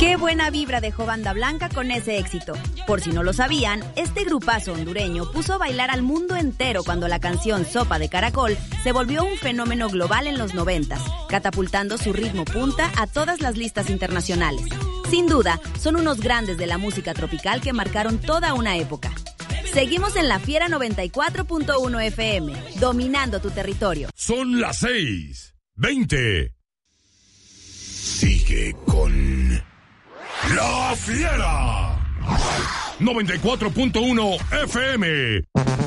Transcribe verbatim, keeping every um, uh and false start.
Qué buena vibra dejó Banda Blanca con ese éxito. Por si no lo sabían, este grupazo hondureño puso a bailar al mundo entero cuando la canción Sopa de Caracol se volvió un fenómeno global en los noventas, catapultando su ritmo punta a todas las listas internacionales. Sin duda, son unos grandes de la música tropical que marcaron toda una época. Seguimos en La Fiera noventa y cuatro punto uno F M, dominando tu territorio. Son las seis, veinte. Sigue con La Fiera noventa y cuatro punto uno F M.